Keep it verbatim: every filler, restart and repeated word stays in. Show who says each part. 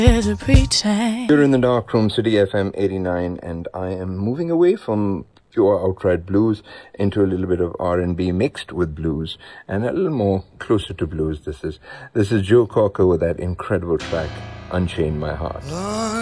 Speaker 1: There's a pretend.
Speaker 2: You're in the Dark Room, City F M eighty-nine, and I am moving away from pure outright blues into a little bit of R and B mixed with blues, and a little more closer to blues. This is this is Joe Cocker with that incredible track, Unchain My Heart.